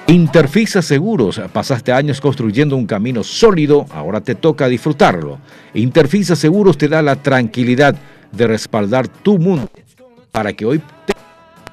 Interfisa Seguros, pasaste años construyendo un camino sólido, ahora te toca disfrutarlo. Interfisa Seguros te da la tranquilidad de respaldar tu mundo para que hoy